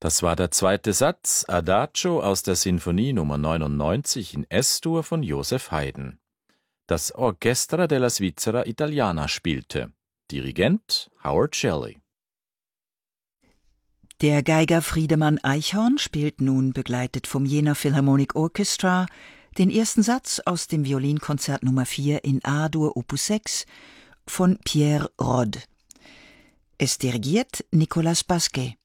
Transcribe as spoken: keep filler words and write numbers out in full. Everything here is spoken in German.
Das war der zweite Satz, Adagio aus der Sinfonie Nummer neunundneunzig in S-Dur von Joseph Haydn. Das Orchestra della Svizzera Italiana spielte. Dirigent Howard Shelley. Der Geiger Friedemann Eichhorn spielt nun, begleitet vom Jena Philharmonic Orchestra, den ersten Satz aus dem Violinkonzert Nummer vier in A-Dur Opus sechs von Pierre Rode. Es dirigiert Nicolas Basquet.